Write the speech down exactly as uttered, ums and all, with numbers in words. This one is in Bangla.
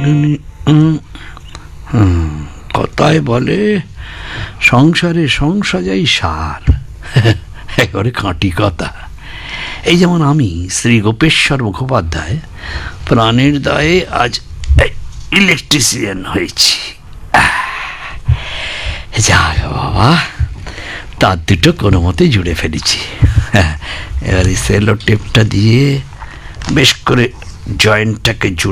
কথায় বলে সংসারে সংসাজাই সার, একেবারে খাঁটি কথা। এই যেমন আমি শ্রী গোপেশ্বর মুখোপাধ্যায় প্রাণের দায়ে আজ ইলেকট্রিশিয়ান হয়েছি। যাক বাবা, তার দুটো কোনো মতে জুড়ে ফেলেছি। এবার এই সেলো টেপটা দিয়ে বেশ করে জয়েন্টটাকে জুড়ে